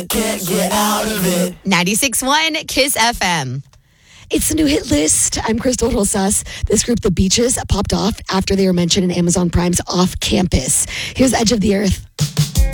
Can't get out of it. 96.1 Kiss FM. It's the new hit list. I'm Crystal Rosas. This group, The Beaches, popped off after they were mentioned in Amazon Prime's Off Campus. Here's Edge of the Earth.